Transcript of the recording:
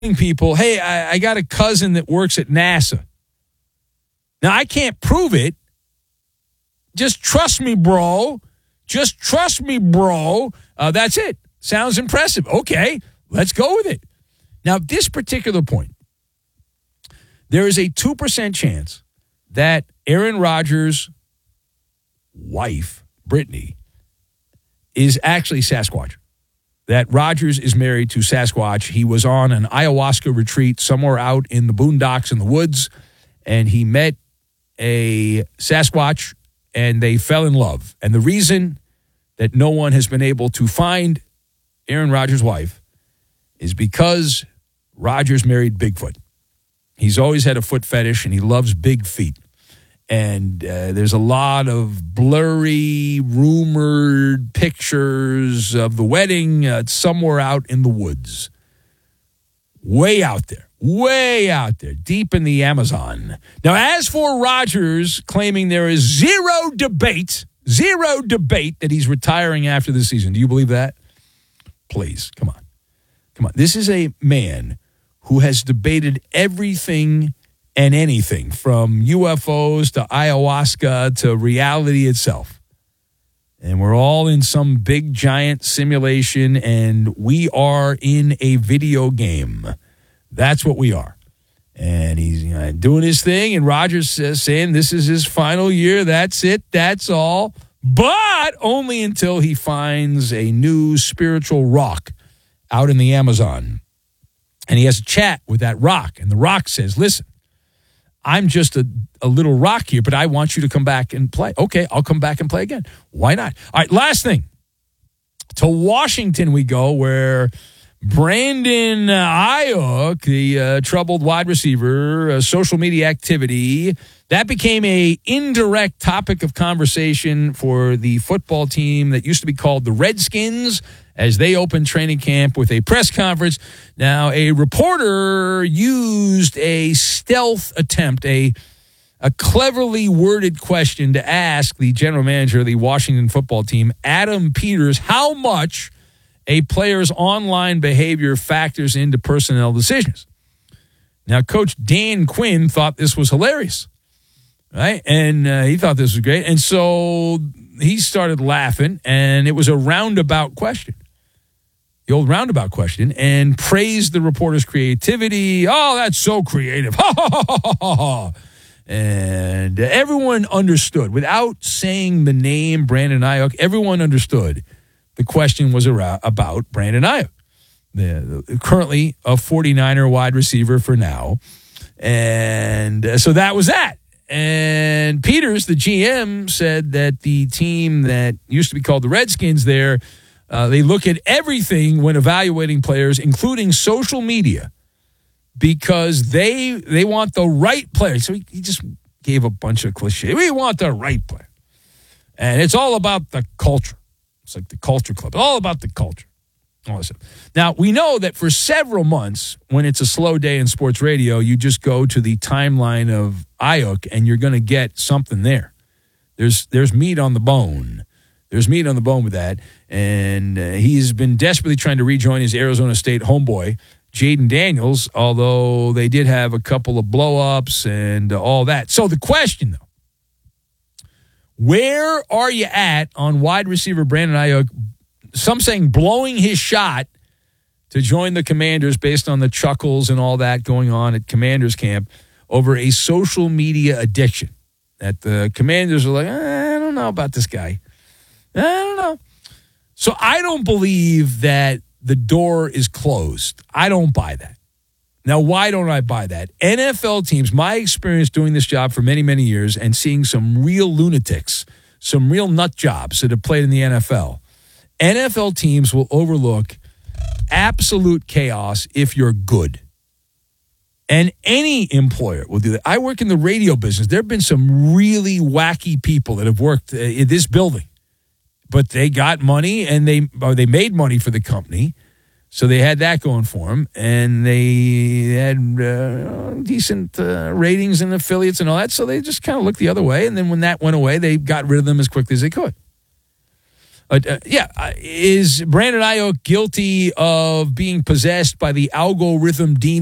people, hey, I got a cousin that works at NASA. Now, I can't prove it. Just trust me, bro. Just trust me, bro. That's it. Sounds impressive. Okay, let's go with it. Now, at this particular point, there is a 2% chance that Aaron Rodgers' wife, Brittany, is actually Sasquatch. That Rodgers is married to Sasquatch. He was on an ayahuasca retreat somewhere out in the boondocks in the woods, and he met a Sasquatch, and they fell in love. And the reason that no one has been able to find Aaron Rodgers' wife is because Rodgers married Bigfoot. He's always had a foot fetish, and he loves big feet. And there's a lot of blurry, rumored pictures of the wedding somewhere out in the woods. Way out there, deep in the Amazon. Now, as for Rodgers claiming there is zero debate that he's retiring after the season, do you believe that? Please, come on. This is a man who has debated everything and anything from UFOs to ayahuasca to reality itself. And we're all in some big, giant simulation, and we are in a video game. That's what we are. And he's doing his thing, and Rodgers saying this is his final year. That's it. That's all. But only until he finds a new spiritual rock out in the Amazon. And he has a chat with that rock, and the rock says, listen, I'm just a little rock here, but I want you to come back and play. Okay, I'll come back and play again. Why not? All right, last thing. To Washington we go, where Brandon Ayuk, the troubled wide receiver, social media activity, that became an indirect topic of conversation for the football team that used to be called the Redskins as they opened training camp with a press conference. Now, a reporter used a stealth attempt, a cleverly worded question to ask the general manager of the Washington football team, Adam Peters, how much a player's online behavior factors into personnel decisions. Now, Coach Dan Quinn thought this was hilarious, right? And he thought this was great. And so he started laughing, and it was a roundabout question. The old roundabout question, and praised the reporter's creativity. Oh, that's so creative. And everyone understood. Without saying the name Brandon Ayuk, everyone understood the question was about Brandon Ayuk, currently a 49er wide receiver for now. And so that was that. And Peters, the GM, said that the team that used to be called the Redskins there, they look at everything when evaluating players, including social media, because they want the right player. So he just gave a bunch of cliches. We want the right player. And it's all about the culture. It's like the culture club. All about the culture. Awesome. Now, we know that for several months, when it's a slow day in sports radio, you just go to the timeline of Ayuk, and you're going to get something there. There's meat on the bone. There's meat on the bone with that. And he's been desperately trying to rejoin his Arizona State homeboy, Jaden Daniels, although they did have a couple of blow-ups and all that. So the question, though, where are you at on wide receiver Brandon Ayuk? Some saying blowing his shot to join the Commanders based on the chuckles and all that going on at Commanders camp over a social media addiction. That the Commanders are like, I don't know about this guy. I don't know. So I don't believe that the door is closed. I don't buy that. Now, why don't I buy that? NFL teams, my experience doing this job for many, many years and seeing some real lunatics, some real nut jobs that have played in the NFL, NFL teams will overlook absolute chaos if you're good. And any employer will do that. I work in the radio business. There have been some really wacky people that have worked in this building. But they got money, and they made money for the company. So they had that going for them. And they had decent ratings and affiliates and all that. So they just kind of looked the other way. And then when that went away, they got rid of them as quickly as they could. Is Brandon Ayuk guilty of being possessed by the algorithm demon?